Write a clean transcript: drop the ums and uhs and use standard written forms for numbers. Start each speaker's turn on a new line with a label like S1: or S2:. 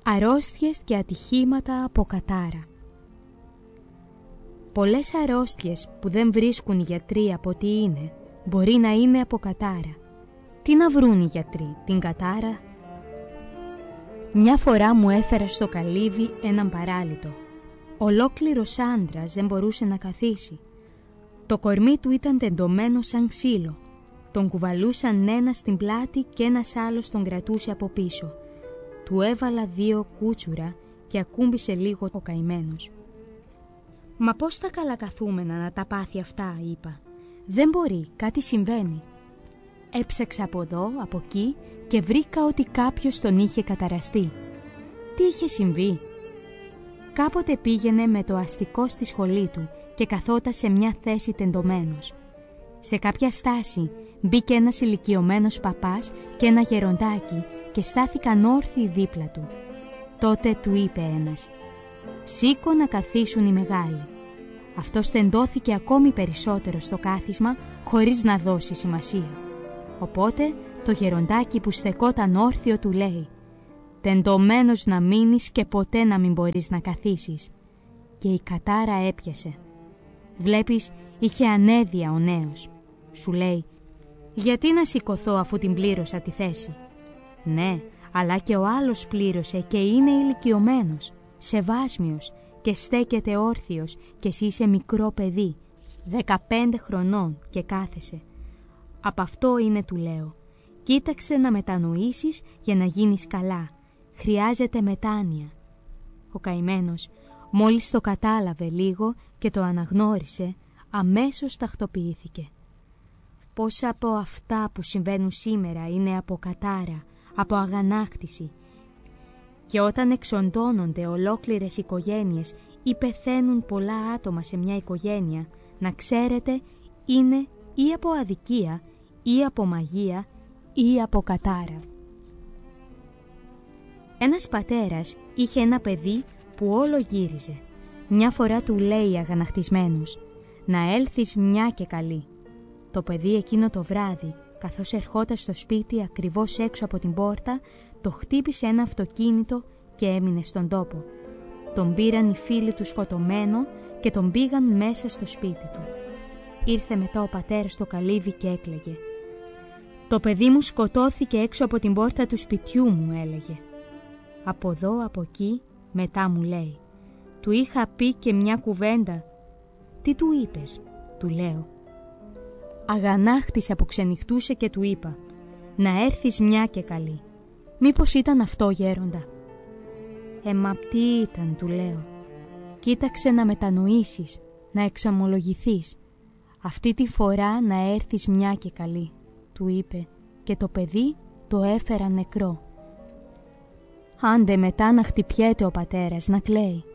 S1: Αρρώστιες και ατυχήματα από κατάρα. Πολλές αρρώστιες που δεν βρίσκουν οι γιατροί από τι είναι, μπορεί να είναι από κατάρα. Τι να βρουν οι γιατροί, την κατάρα? Μια φορά μου έφερα στο καλύβι έναν παράλυτο. Ολόκληρος άντρας δεν μπορούσε να καθίσει. Το κορμί του ήταν τεντωμένο σαν ξύλο. Τον κουβαλούσαν ένας στην πλάτη και ένας άλλος τον κρατούσε από πίσω. Του έβαλα 2 κούτσουρα και ακούμπησε λίγο ο καημένος. «Μα πώς τα καλακαθούμενα να τα πάθει αυτά», είπα. «Δεν μπορεί, κάτι συμβαίνει». Έψαξα από εδώ, από εκεί και βρήκα ότι κάποιος τον είχε καταραστεί. Τι είχε συμβεί? Κάποτε πήγαινε με το αστικό στη σχολή του και καθόταν σε μια θέση τεντωμένος. Σε κάποια στάση μπήκε ένας ηλικιωμένος παπάς και ένα γεροντάκι και στάθηκαν όρθιοι δίπλα του. Τότε του είπε ένας: «Σήκω να καθίσουν οι μεγάλοι». Αυτός τεντώθηκε ακόμη περισσότερο στο κάθισμα χωρίς να δώσει σημασία. Οπότε το γεροντάκι που στεκόταν όρθιο του λέει: «Τεντωμένος να μείνεις και ποτέ να μην μπορείς να καθίσεις». Και η κατάρα έπιασε. Βλέπεις, είχε ανέδεια ο νέος. Σου λέει: «Γιατί να σηκωθώ αφού την πλήρωσα τη θέση?» Ναι, αλλά και ο άλλος πλήρωσε και είναι ηλικιωμένος, σεβάσμιος και στέκεται όρθιος και εσύ είσαι μικρό παιδί, 15 χρονών και κάθεσαι. Απ' αυτό είναι, του λέω. Κοίταξε να μετανοήσεις για να γίνεις καλά. Χρειάζεται μετάνοια. Ο καημένος, μόλις το κατάλαβε λίγο και το αναγνώρισε, αμέσως τακτοποιήθηκε. Πόσα από αυτά που συμβαίνουν σήμερα είναι από κατάρα, από αγανάκτηση. Και όταν εξοντώνονται ολόκληρες οικογένειες ή πεθαίνουν πολλά άτομα σε μια οικογένεια, να ξέρετε, είναι ή από αδικία ή από μαγεία ή από κατάρα. Ένας πατέρας είχε ένα παιδί που όλο γύριζε. Μια φορά του λέει αγανακτισμένος: «Να έλθεις μια και καλή». Το παιδί εκείνο το βράδυ, καθώς ερχόταν στο σπίτι ακριβώς έξω από την πόρτα, το χτύπησε ένα αυτοκίνητο και έμεινε στον τόπο. Τον πήραν οι φίλοι του σκοτωμένο και τον πήγαν μέσα στο σπίτι του. Ήρθε μετά ο πατέρας στο καλύβι και έκλαιγε. «Το παιδί μου σκοτώθηκε έξω από την πόρτα του σπιτιού μου», έλεγε. Από εδώ, από εκεί, μετά μου λέει: «Του είχα πει και μια κουβέντα». «Τι του είπες?» του λέω. Αγανάκτησα που ξενυχτούσε και του είπα: «Να έρθεις μια και καλή». «Μήπως ήταν αυτό, γέροντα?» «Μα τι ήταν?» του λέω. «Κοίταξε να μετανοήσεις, να εξομολογηθείς. Αυτή τη φορά να έρθεις μια και καλή», του είπε, και το παιδί το έφερα νεκρό. Άντε μετά να χτυπιέται ο πατέρας, να κλαίει.